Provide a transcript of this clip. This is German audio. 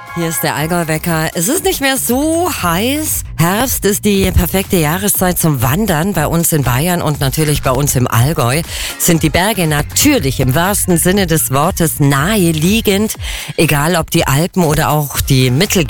Hier ist der Allgäu-Wecker. Es ist nicht mehr so heiß. Herbst ist die perfekte Jahreszeit zum Wandern. Bei uns in Bayern und natürlich bei uns im Allgäu sind die Berge natürlich im wahrsten Sinne des Wortes naheliegend. Egal ob die Alpen oder auch die